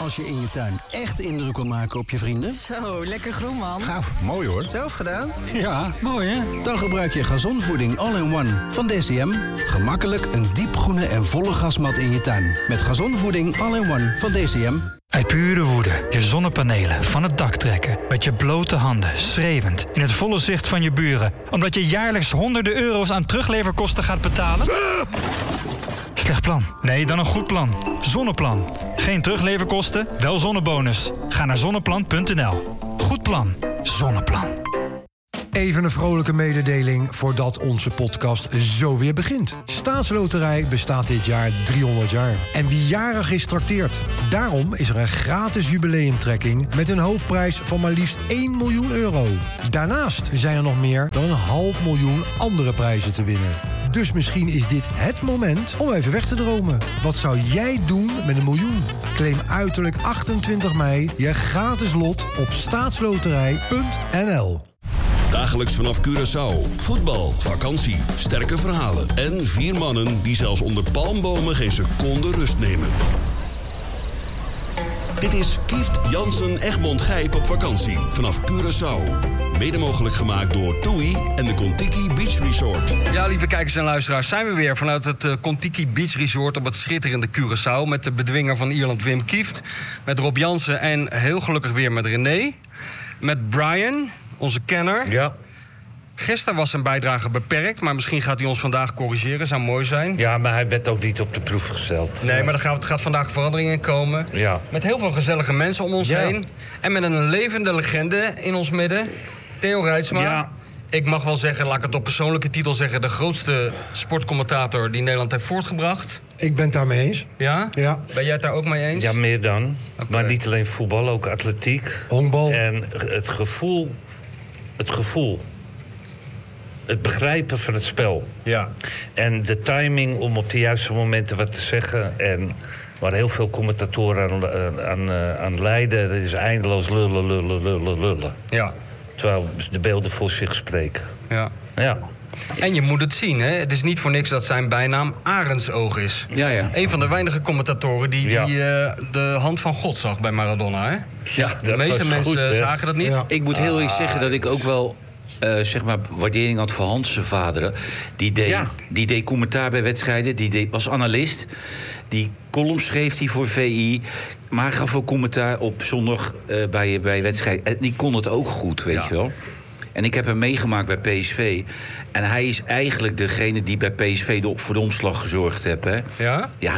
Als je in je tuin echt indruk wil maken op je vrienden... Zo, lekker groen, man. Gaaf, mooi hoor. Zelf gedaan? Ja, mooi hè? Dan gebruik je gazonvoeding All-in-One van DCM. Gemakkelijk een diepgroene en volle gasmat in je tuin. Met gazonvoeding All-in-One van DCM. Uit pure woede je zonnepanelen van het dak trekken. Met je blote handen, schreeuwend, in het volle zicht van je buren. Omdat je jaarlijks honderden euro's aan terugleverkosten gaat betalen? Slecht plan? Nee, dan een goed plan. Zonneplan. Geen terugleverkosten, wel zonnebonus. Ga naar zonneplan.nl. Goed plan. Zonneplan. Even een vrolijke mededeling voordat onze podcast zo weer begint. Staatsloterij bestaat dit jaar 300 jaar. En wie jarig is, trakteert. Daarom is er een gratis jubileumtrekking met een hoofdprijs van maar liefst 1 miljoen euro. Daarnaast zijn er nog meer dan 500.000 andere prijzen te winnen. Dus misschien is dit het moment om even weg te dromen. Wat zou jij doen met 1 miljoen? Claim uiterlijk 28 mei je gratis lot op staatsloterij.nl. Dagelijks vanaf Curaçao. Voetbal, vakantie, sterke verhalen en 4 mannen die zelfs onder palmbomen geen seconde rust nemen. Dit is Kieft Jansen Egmond Gijp op vakantie vanaf Curaçao. Mede mogelijk gemaakt door TUI en de Kontiki Beach Resort. Ja, lieve kijkers en luisteraars, zijn we weer vanuit het Kontiki Beach Resort op het schitterende Curaçao. Met de bedwinger van Ierland Wim Kieft, met Rob Jansen en heel gelukkig weer met René. Met Brian, onze kenner. Ja. Gisteren was zijn bijdrage beperkt, maar misschien gaat hij ons vandaag corrigeren. Zou mooi zijn. Ja, maar hij werd ook niet op de proef gesteld. Nee, maar er gaat vandaag verandering in komen. Ja. Met heel veel gezellige mensen om ons heen. En met een levende legende in ons midden. Theo Reitsma. Ja. Ik mag wel zeggen, laat ik het op persoonlijke titel zeggen, de grootste sportcommentator die Nederland heeft voortgebracht. Ik ben het daarmee eens. Ja? Ja. Ben jij het daar ook mee eens? Ja, meer dan. Okay. Maar niet alleen voetbal, ook atletiek. Honkbal. En het gevoel. Het begrijpen van het spel. Ja. En de timing om op de juiste momenten wat te zeggen. En waar heel veel commentatoren aan lijden. Dat is eindeloos lullen. Ja. Terwijl de beelden voor zich spreken. Ja. Ja. En je moet het zien, hè? Het is niet voor niks dat zijn bijnaam Arendsoog is. Ja, ja. Een van de weinige commentatoren die de hand van God zag bij Maradona, hè? Ja, de meeste mensen zagen dat niet. Ja. Ik moet heel eerlijk zeggen dat ik ook wel waardering had voor Hans' vaderen. Die deed commentaar bij wedstrijden, was analist. Die column schreef hij voor VI. Maar hij gaf ook commentaar op zondag bij wedstrijden. En die kon het ook goed, weet je wel. En ik heb hem meegemaakt bij PSV. En hij is eigenlijk degene die bij PSV voor de omslag gezorgd heeft. Hè? Ja? Ja.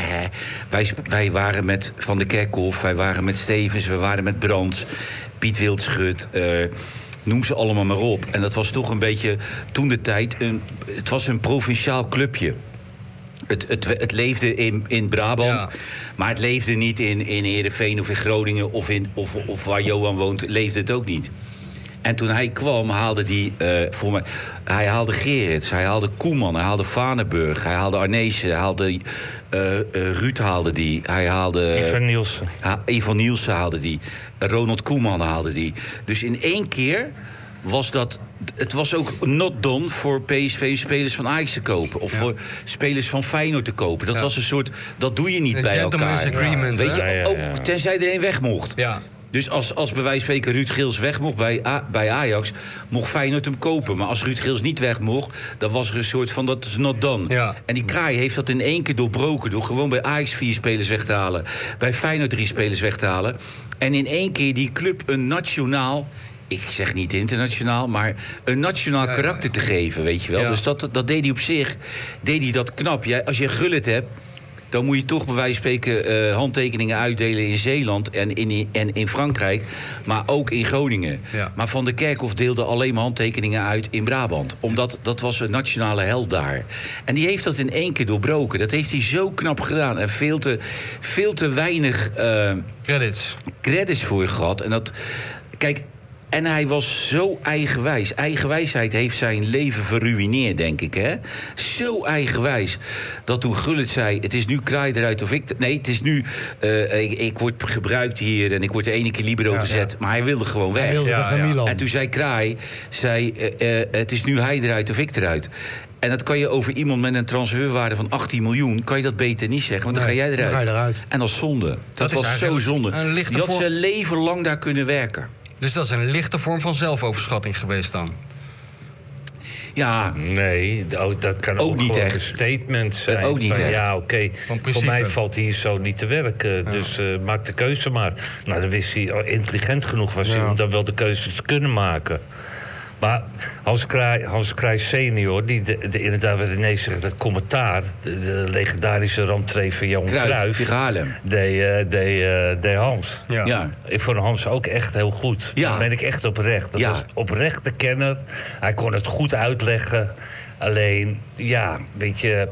Wij waren met Van der Kerkhoff, wij waren met Stevens, we waren met Brands, Piet Wildschut. Noem ze allemaal maar op. En dat was toch een beetje toen de tijd. Het was een provinciaal clubje. Het leefde in Brabant. Ja. Maar het leefde niet in Heerenveen of in Groningen of waar Johan woont, leefde het ook niet. En toen hij kwam, haalde hij haalde Gerrits, hij haalde Koeman, hij haalde Vaneburg, hij haalde Arnezen, hij haalde Ruud haalde die, hij haalde Ivan Nielsen haalde die, Ronald Koeman haalde die. Dus in één keer was dat. Het was ook not done voor PSV spelers van Ajax te kopen. Of voor spelers van Feyenoord te kopen. Dat was een soort. Dat doe je niet bij elkaar. Agreement, weet je, ook tenzij er één weg mocht. Ja. Dus als bij wijze van spreken Ruud Geels weg mocht bij Ajax, mocht Feyenoord hem kopen. Maar als Ruud Geels niet weg mocht, dan was er een soort van dat is not done. Ja. En die Kraai heeft dat in één keer doorbroken door gewoon bij Ajax 4 spelers weg te halen, bij Feyenoord 3 spelers weg te halen. En in één keer die club een nationaal, ik zeg niet internationaal, maar een nationaal karakter te geven, weet je wel. Ja. Dus dat deed hij op zich, deed hij dat knap. Als je Gullit hebt, dan moet je toch bij wijze van spreken handtekeningen uitdelen in Zeeland en in Frankrijk, maar ook in Groningen. Ja. Maar Van der Kerkhoff deelde alleen maar handtekeningen uit in Brabant. Omdat dat was een nationale held daar. En die heeft dat in één keer doorbroken. Dat heeft hij zo knap gedaan. En veel te weinig credits voor gehad. En dat, kijk. En hij was zo eigenwijs. Eigenwijsheid heeft zijn leven verruineerd, denk ik. Hè? Zo eigenwijs. Dat toen Gullit zei, het is nu Kraai eruit of ik. Nee, het is nu, ik word gebruikt hier en ik word de ene keer libero gezet. Ja. Maar hij wilde gewoon weg. Naar Milan. En toen zei Kraai, het is nu hij eruit of ik eruit. En dat kan je over iemand met een transferwaarde van 18 miljoen... kan je dat beter niet zeggen, want dan ga jij eruit. Dan ga je eruit. En dat is zonde. Dat was zo zonde. Die had zijn leven lang daar kunnen werken. Dus dat is een lichte vorm van zelfoverschatting geweest dan? Ja. Nee, dat kan ook niet gewoon echt. een statement zijn. Ook niet echt. Ja, oké. Voor mij valt hij zo niet te werken. Dus maak de keuze maar. Nou, dan wist hij, intelligent genoeg was hij om dan wel de keuze te kunnen maken. Maar Hans Kraaij senior, die inderdaad wat ineens zegt, dat commentaar... de legendarische ramtree van Johan Cruijff... deed Hans. Ja. Ik vond Hans ook echt heel goed. Ja. Daar ben ik echt oprecht. Dat was oprechte kenner. Hij kon het goed uitleggen. Alleen, ja, weet je...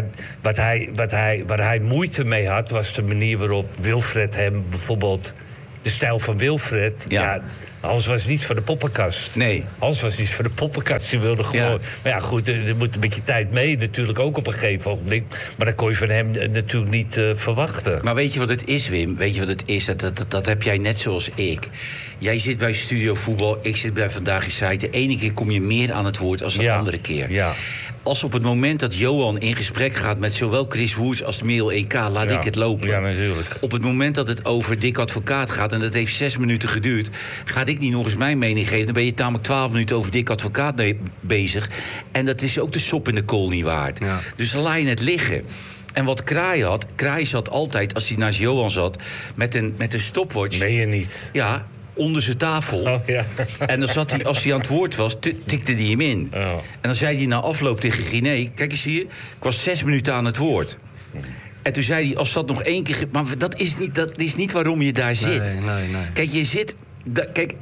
Waar hij moeite mee had, was de manier waarop Wilfred hem bijvoorbeeld... de stijl van Wilfred... Hans was niet voor de poppenkast. Nee. Hans was niet voor de poppenkast. Je wilde gewoon... Ja. Maar ja, goed, er moet een beetje tijd mee natuurlijk ook op een gegeven ogenblik. Maar dat kon je van hem natuurlijk niet verwachten. Maar weet je wat het is, Wim? Weet je wat het is? Dat heb jij net zoals ik. Jij zit bij Studio Voetbal, ik zit bij Vandaag in Site. De ene keer kom je meer aan het woord dan de andere keer. Ja. Als op het moment dat Johan in gesprek gaat met zowel Chris Woers als Mail EK... laat ik het lopen. Ja, natuurlijk. Op het moment dat het over Dick Advocaat gaat... en dat heeft 6 minuten geduurd... ga ik niet nog eens mijn mening geven. Dan ben je tamelijk 12 minuten over Dick Advocaat bezig. En dat is ook de sop in de kool niet waard. Ja. Dus dan laat je het liggen. En wat Kraai zat altijd, als hij naast Johan zat... met een stopwatch. Meen je niet? Ja, onder zijn tafel. Oh, ja. En dan zat hij, als hij aan het woord was, tikte hij hem in. Oh. En dan zei hij na afloop tegen Guinée... kijk eens hier, ik was 6 minuten aan het woord. En toen zei hij, als dat nog 1 keer... maar dat is niet waarom je daar zit. Nee. Kijk, je zit... Kijk,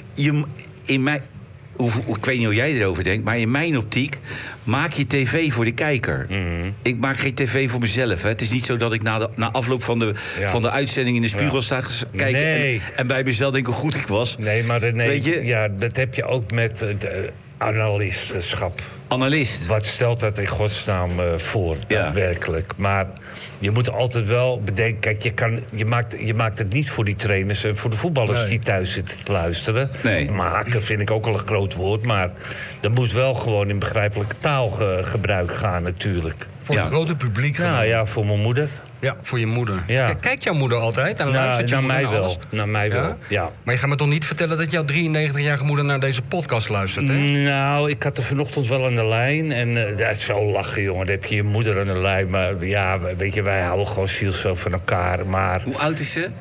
in mijn... Ik weet niet hoe jij erover denkt, maar in mijn optiek maak je tv voor de kijker. Mm-hmm. Ik maak geen tv voor mezelf. Hè. Het is niet zo dat ik na afloop van de uitzending in de spiegel sta kijken en bij mezelf denk hoe goed ik was. Nee, maar weet je? Ja, dat heb je ook met analistschap. Analist. Wat stelt dat in godsnaam voor, daadwerkelijk? Maar je moet altijd wel bedenken... Kijk, je maakt het niet voor die trainers en voor de voetballers die thuis zitten te luisteren. Nee. Maken vind ik ook al een groot woord, maar... er moet wel gewoon in begrijpelijke taalgebruik gaan natuurlijk. Voor het grote publiek? Ja, voor mijn moeder. Ja, voor je moeder. Ja. Kijkt jouw moeder altijd? En luistert je moeder naar alles? Naar mij wel, ja. Maar je gaat me toch niet vertellen dat jouw 93-jarige moeder naar deze podcast luistert, hè? Nou, ik had er vanochtend wel aan de lijn. En het is zo lachen, jongen. Dan heb je je moeder aan de lijn. Maar ja, weet je, wij houden gewoon zielsveel van elkaar. Maar hoe oud is ze?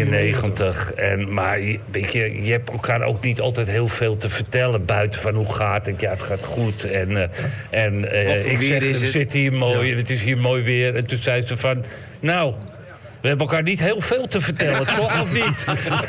93. Maar weet je hebt elkaar ook niet altijd heel veel te vertellen. Buiten van hoe gaat het? Ja, het gaat goed. En ik zeg, we zitten hier mooi en het is hier mooi weer. En toen zei ze van... Nou, we hebben elkaar niet heel veel te vertellen, toch of niet?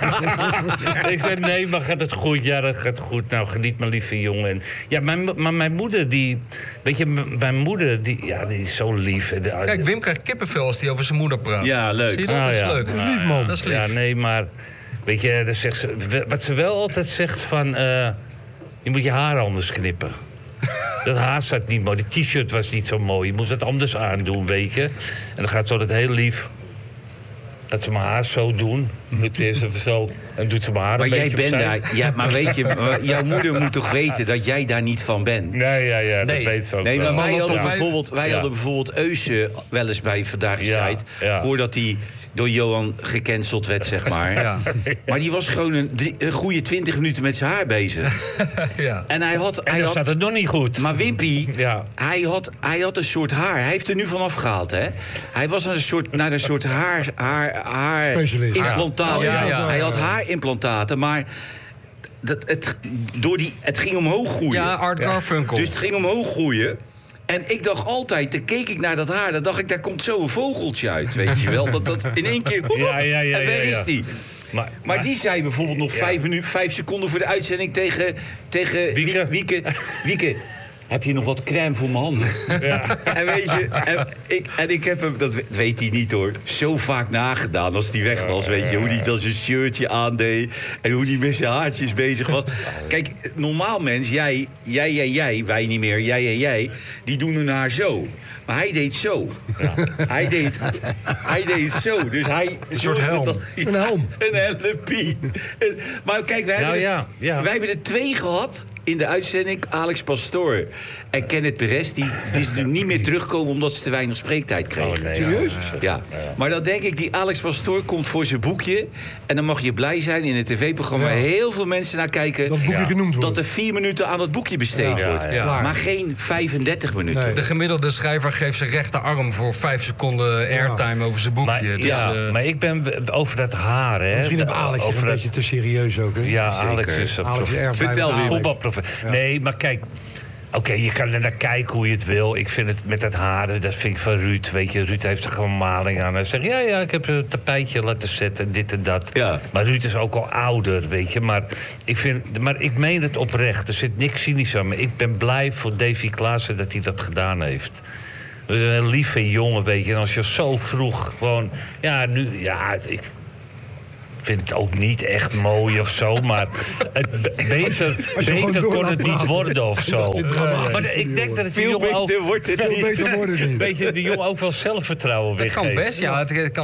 Ik zei, nee, maar gaat het goed? Ja, dat gaat goed. Nou, geniet maar, lieve jongen. Ja, maar mijn moeder, die... Weet je, mijn moeder, die is zo lief. Kijk, Wim krijgt kippenvel als hij over zijn moeder praat. Ja, leuk. Zie je dat? Dat is leuk. Lief, man. Dat is lief. Ja, nee, maar... Weet je, dan zegt ze, wat ze wel altijd zegt van... je moet je haar anders knippen. Dat haar zat niet mooi. De t-shirt was niet zo mooi. Je moet het anders aandoen, weet je. En dan gaat ze dat heel lief... dat ze mijn haar zo doen. Doet eerst even zo. En doet ze mijn haar maar een jij beetje bent daar... Ja, maar weet je, jouw moeder moet toch weten dat jij daar niet van bent? Nee, dat weet ze ook nee, wel. maar wij hadden bijvoorbeeld Euse wel eens bij Vandaag is Site... voordat hij door Johan gecanceld werd, zeg maar. Ja. Maar die was gewoon een goede 20 minuten met zijn haar bezig. Ja. En hij had zat het nog niet goed. Maar Wimpy, hij had een soort haar. Hij heeft er nu vanaf gehaald, hè? Hij was naar een soort haar implantaten. Ja. Hij had haarimplantaten, maar... Het ging omhoog groeien. Ja, Art Garfunkel. Dus het ging omhoog groeien. En ik dacht altijd, dan keek ik naar dat haar... dan dacht ik, daar komt zo een vogeltje uit, weet je wel. Dat in één keer... en weg is die. Maar die zei bijvoorbeeld nog 5 seconden voor de uitzending tegen Wieke. Wieke, heb je nog wat crème voor mijn handen? Ja. En weet je, ik heb hem, dat weet hij niet hoor, zo vaak nagedaan als hij weg was. Weet je, hoe hij dan zijn shirtje aandeed en hoe hij met zijn haartjes bezig was. Kijk, normaal mens, jij, wij niet meer, jij, die doen hun haar zo. Maar hij deed zo. Ja. Hij deed zo. Dus hij... Een soort helm. Een helm. Een helmpie. Maar kijk, wij hebben er 2 gehad... in de uitzending Alex Pastoor en Kenneth Perez... die er niet meer terugkomen omdat ze te weinig spreektijd kregen. Serieus? Ja. Maar dan denk ik, die Alex Pastoor komt voor zijn boekje... en dan mag je blij zijn in het tv-programma... heel veel mensen naar kijken... Dat boekje genoemd wordt. dat er 4 minuten aan dat boekje besteed wordt. Ja. Maar geen 35 minuten. Nee. De gemiddelde schrijver geeft zijn rechterarm voor 5 seconden airtime over zijn boekje. Maar, maar ik ben over dat haar, hè. Misschien heb Alex is een beetje te serieus ook, hè? Ja, Zeker. Alex is een Alex is erg blij Vertel met weer. Alex. voetbalprof. Nee, maar kijk... Oké, je kan er naar kijken hoe je het wil. Ik vind het met het haren, dat vind ik van Ruud. Weet je, Ruud heeft er gewoon maling aan. Hij zegt, ja, ik heb een tapijtje laten zetten, dit en dat. Ja. Maar Ruud is ook al ouder, weet je. Maar ik meen het oprecht. Er zit niks cynisch aan me. Ik ben blij voor Davy Klaassen dat hij dat gedaan heeft. Dat is een lieve jongen, weet je. En als je zo vroeg gewoon... ik vind het ook niet echt mooi of zo, maar beter kon het niet worden of zo. Maar ik denk dat het die jongen ook... Veel beter wordt het niet. Weet je, die jongen ook wel zelfvertrouwen Het weggeeft. kan best, ja. Het kan